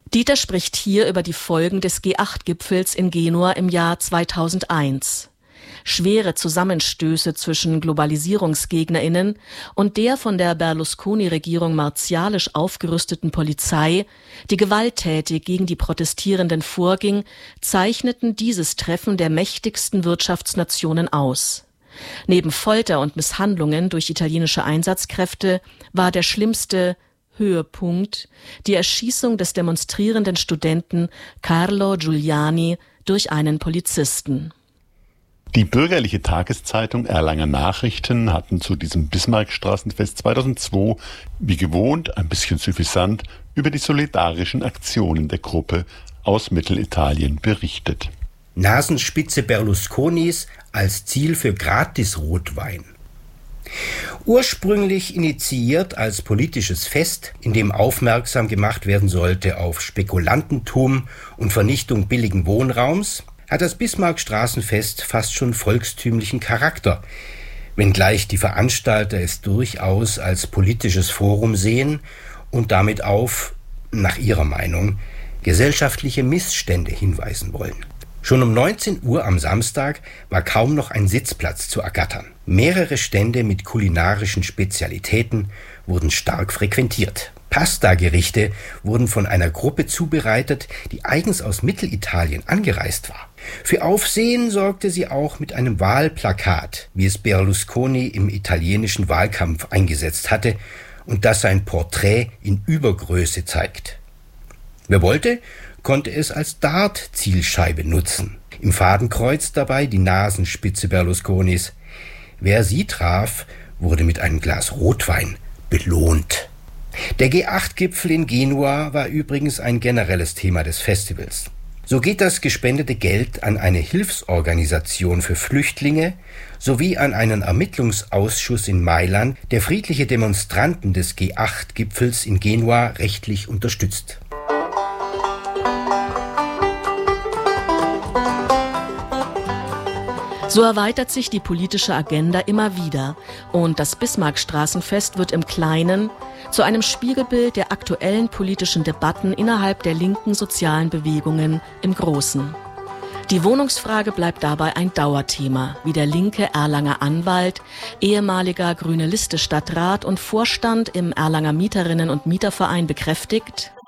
Dieter spricht hier über die Folgen des G8-Gipfels in Genua im Jahr 2001. Schwere Zusammenstöße zwischen GlobalisierungsgegnerInnen und der von der Berlusconi-Regierung martialisch aufgerüsteten Polizei, die gewalttätig gegen die Protestierenden vorging, zeichneten dieses Treffen der mächtigsten Wirtschaftsnationen aus. Neben Folter und Misshandlungen durch italienische Einsatzkräfte war der schlimmste Höhepunkt die Erschießung des demonstrierenden Studenten Carlo Giuliani durch einen Polizisten. Die bürgerliche Tageszeitung Erlanger Nachrichten hatten zu diesem Bismarckstraßenfest 2002 wie gewohnt ein bisschen suffisant über die solidarischen Aktionen der Gruppe aus Mittelitalien berichtet. Nasenspitze Berlusconis als Ziel für Gratis-Rotwein. Ursprünglich initiiert als politisches Fest, in dem aufmerksam gemacht werden sollte auf Spekulantentum und Vernichtung billigen Wohnraums, hat das Bismarckstraßenfest fast schon volkstümlichen Charakter, wenngleich die Veranstalter es durchaus als politisches Forum sehen und damit auf, nach ihrer Meinung, gesellschaftliche Missstände hinweisen wollen. Schon um 19 Uhr am Samstag war kaum noch ein Sitzplatz zu ergattern. Mehrere Stände mit kulinarischen Spezialitäten wurden stark frequentiert. Pasta-Gerichte wurden von einer Gruppe zubereitet, die eigens aus Mittelitalien angereist war. Für Aufsehen sorgte sie auch mit einem Wahlplakat, wie es Berlusconi im italienischen Wahlkampf eingesetzt hatte und das sein Porträt in Übergröße zeigt. Wer wollte, konnte es als Dart-Zielscheibe nutzen. Im Fadenkreuz dabei die Nasenspitze Berlusconis. Wer sie traf, wurde mit einem Glas Rotwein belohnt. Der G8-Gipfel in Genua war übrigens ein generelles Thema des Festivals. So geht das gespendete Geld an eine Hilfsorganisation für Flüchtlinge sowie an einen Ermittlungsausschuss in Mailand, der friedliche Demonstranten des G8-Gipfels in Genua rechtlich unterstützt. So erweitert sich die politische Agenda immer wieder und das Bismarckstraßenfest wird im Kleinen zu einem Spiegelbild der aktuellen politischen Debatten innerhalb der linken sozialen Bewegungen im Großen. Die Wohnungsfrage bleibt dabei ein Dauerthema, wie der linke Erlanger Anwalt, ehemaliger Grüne Liste Stadtrat und Vorstand im Erlanger Mieterinnen- und Mieterverein bekräftigt.